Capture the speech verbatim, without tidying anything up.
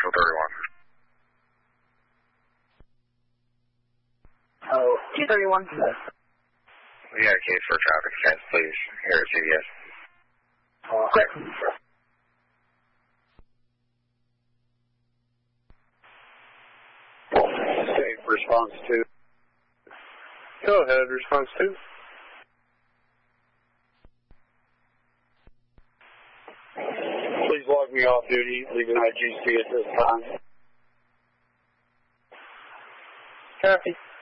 Central thirty-one. Oh, two thirty-one. We got a case for traffic offense, please. Here at C V S. Uh, quick. Okay, response two. Go ahead, response two. Please log me off duty, leaving I G C at this time. Copy.